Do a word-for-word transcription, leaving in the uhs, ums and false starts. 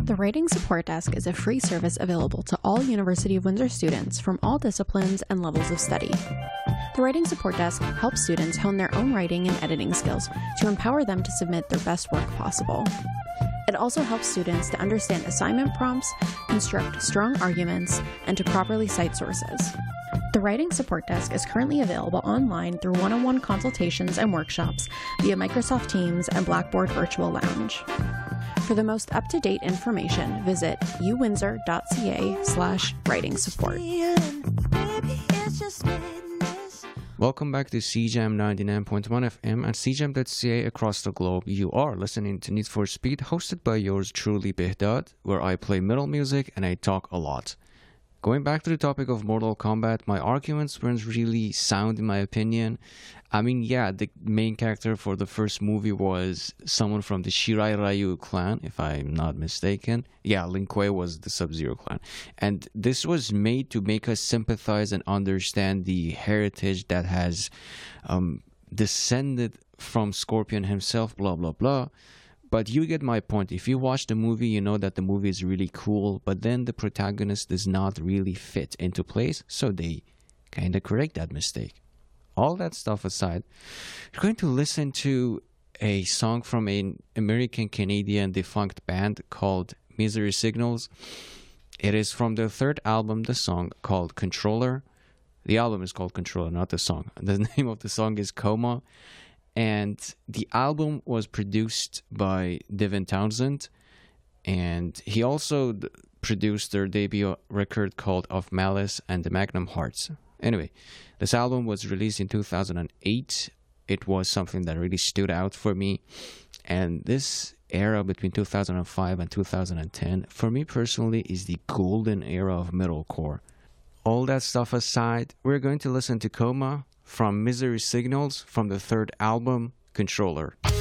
The Writing Support Desk is a free service available to all University of Windsor students from all disciplines and levels of study. The Writing Support Desk helps students hone their own writing and editing skills to empower them to submit their best work possible. It also helps students to understand assignment prompts, construct strong arguments, and to properly cite sources. The Writing Support Desk is currently available online through one-on-one consultations and workshops via Microsoft Teams and Blackboard Virtual Lounge. For the most up-to-date information, visit uwindsor.ca slash writing support. Welcome back to C J A M ninety-nine point one F M and C J A M dot C A across the globe. You are listening to Need for Speed, hosted by yours truly, Behdad, where I play metal music and I talk a lot. Going back to the topic of Mortal Kombat, my arguments weren't really sound in my opinion. I mean, yeah, the main character for the first movie was someone from the Shirai Ryu clan, if I'm not mistaken. Yeah, Lin Kuei was the Sub-Zero clan. And this was made to make us sympathize and understand the heritage that has um, descended from Scorpion himself, blah, blah, blah. But you get my point. If you watch the movie, you know that the movie is really cool, but then the protagonist does not really fit into place, so they kind of correct that mistake. All that stuff aside, you're going to listen to a song from an American-Canadian defunct band called Misery Signals. It is from their third album, the song called Controller. The album is called Controller, not the song. The name of the song is Coma. And the album was produced by Devin Townsend, and he also d- produced their debut record called Of Malice and the Magnum Hearts. Anyway, this album was released in two thousand eight. It was something that really stood out for me, and this era between two thousand five and two thousand ten, for me personally, is the golden era of metalcore. All that stuff aside, we're going to listen to Coma from Misery Signals from the third album, Controller.